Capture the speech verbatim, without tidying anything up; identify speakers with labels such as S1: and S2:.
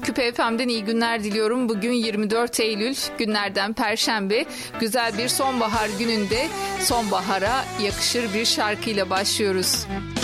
S1: Küpe F M'den iyi günler diliyorum. Bugün yirmi dört Eylül, günlerden Perşembe. Güzel bir sonbahar gününde sonbahara yakışır bir şarkıyla başlıyoruz.